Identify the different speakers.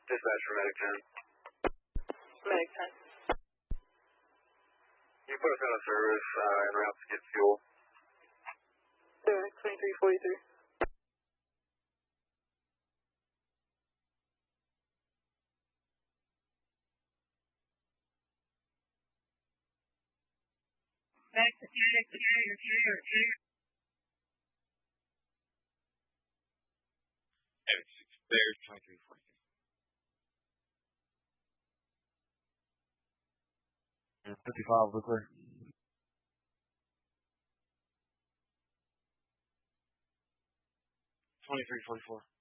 Speaker 1: Dispatch for Medic 10.
Speaker 2: Medic 10.
Speaker 1: You put us out of service en route to get fuel.
Speaker 2: Direct 2343.
Speaker 3: Back to carrier.
Speaker 4: There's 2343.
Speaker 5: 55, we're clear.
Speaker 4: 2344.